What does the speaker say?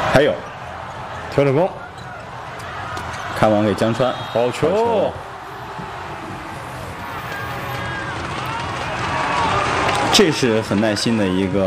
还有调整攻， 看网给江川， 好球！ 这是很耐心的一个